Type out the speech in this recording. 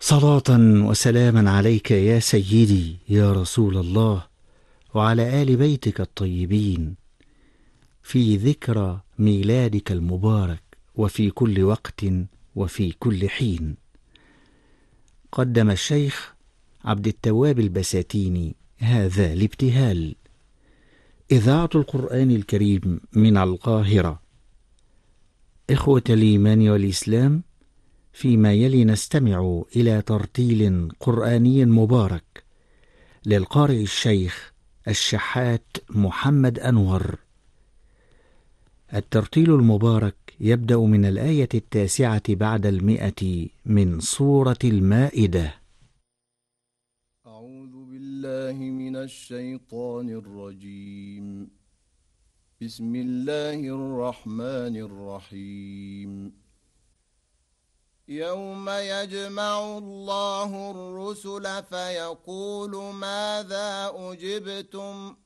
صلاة وسلاما عليك يا سيدي يا رسول الله، وعلى آل بيتك الطيبين، في ذكرى ميلادك المبارك وفي كل وقت وفي كل حين. قدم الشيخ عبد التواب البساتيني هذا الابتهال. إذاعة القرآن الكريم من القاهرة. إخوة الإيمان والإسلام، فيما يلي نستمع إلى ترتيل قرآني مبارك للقارئ الشيخ الشحات محمد أنور. الترتيل المبارك يبدأ من الآية 9 بعد 100 من سورة المائدة. أعوذ بالله من الشيطان الرجيم. بسم الله الرحمن الرحيم. يوم يجمع الله الرسل فيقول ماذا أجبتم